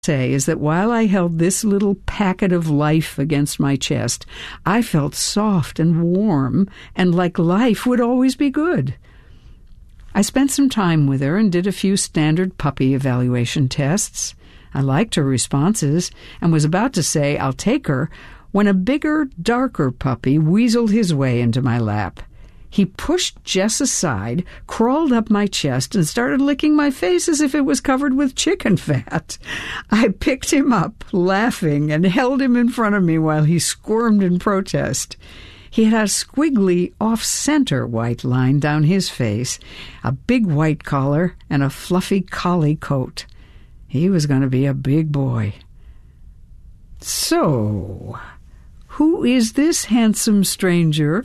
say is that while I held this little packet of life against my chest, I felt soft and warm and like life would always be good. I spent some time with her and did a few standard puppy evaluation tests. I liked her responses and was about to say, "I'll take her," when a bigger, darker puppy weaseled his way into my lap. He pushed Jess aside, crawled up my chest, and started licking my face as if it was covered with chicken fat. I picked him up, laughing, and held him in front of me while he squirmed in protest. He had a squiggly, off-center white line down his face, a big white collar, and a fluffy collie coat. He was going to be a big boy. "So, who is this handsome stranger?"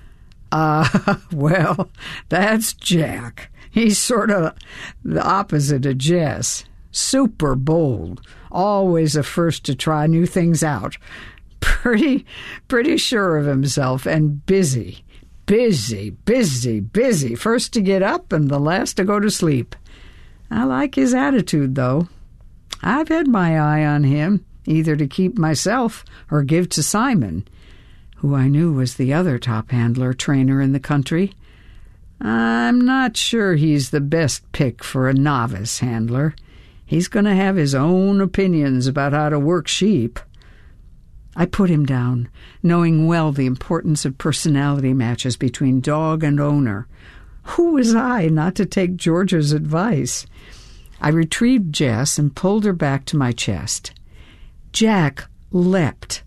Well, that's Jack. He's sort of the opposite of Jess. Super bold, always the first to try new things out. Pretty sure of himself and busy. Busy. First to get up and the last to go to sleep. I like his attitude, though. I've had my eye on him, either to keep myself or give to Simon, who I knew was the other top handler trainer in the country. I'm not sure he's the best pick for a novice handler. He's going to have his own opinions about how to work sheep. I put him down, knowing well the importance of personality matches between dog and owner. Who was I not to take George's advice? I retrieved Jess and pulled her back to my chest. Jack leapt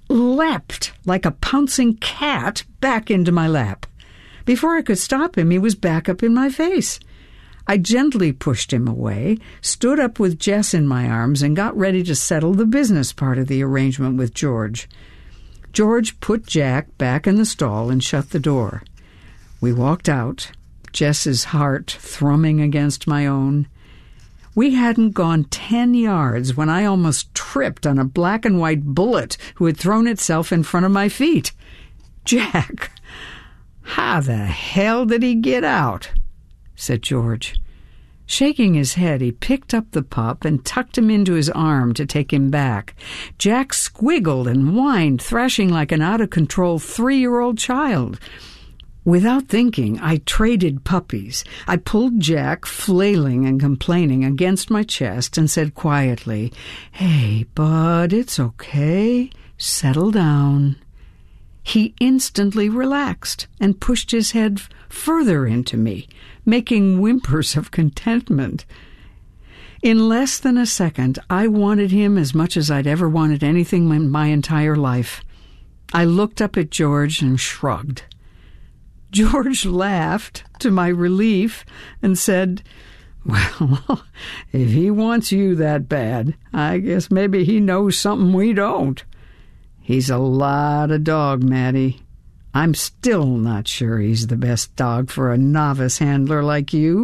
like a pouncing cat back into my lap. Before I could stop him, he was back up in my face. I gently pushed him away, stood up with Jess in my arms, and got ready to settle the business part of the arrangement with George. George put Jack back in the stall and shut the door. We walked out, Jess's heart thrumming against my own. We hadn't gone 10 yards when I almost tripped on a black and white bullet who had thrown itself in front of my feet. "Jack, how the hell did he get out?" said George. Shaking his head, he picked up the pup and tucked him into his arm to take him back. Jack squiggled and whined, thrashing like an out-of-control 3-year-old child. Without thinking, I traded puppies. I pulled Jack, flailing and complaining, against my chest and said quietly, "Hey, bud, it's okay. Settle down." He instantly relaxed and pushed his head further into me, making whimpers of contentment. In less than a second, I wanted him as much as I'd ever wanted anything in my entire life. I looked up at George and shrugged. George laughed, to my relief, and said, "Well, if he wants you that bad, I guess maybe he knows something we don't. He's a lot of dog, Maddie. I'm still not sure he's the best dog for a novice handler like you.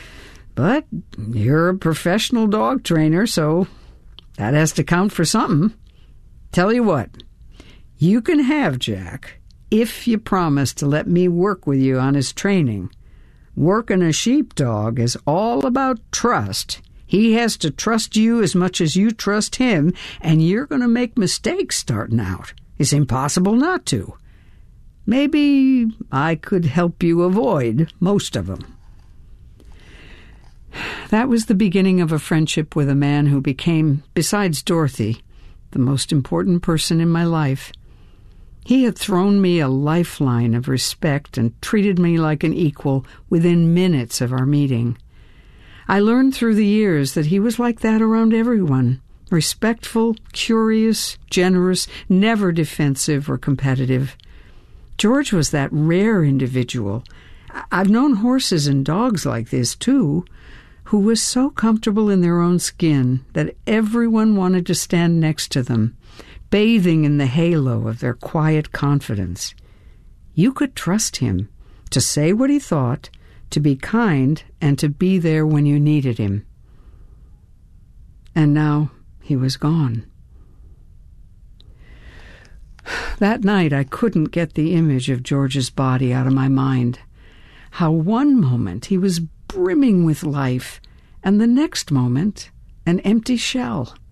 But you're a professional dog trainer, so that has to count for something. Tell you what, you can have Jack if you promise to let me work with you on his training. Working a sheepdog is all about trust. He has to trust you as much as you trust him, and you're going to make mistakes starting out. It's impossible not to. Maybe I could help you avoid most of them." That was the beginning of a friendship with a man who became, besides Dorothy, the most important person in my life. He had thrown me a lifeline of respect and treated me like an equal within minutes of our meeting. I learned through the years that he was like that around everyone, respectful, curious, generous, never defensive or competitive. George was that rare individual. I've known horses and dogs like this, too, who was so comfortable in their own skin that everyone wanted to stand next to them, bathing in the halo of their quiet confidence. You could trust him to say what he thought, to be kind, and to be there when you needed him. And now he was gone. That night I couldn't get the image of George's body out of my mind. How one moment he was brimming with life, and the next moment an empty shell.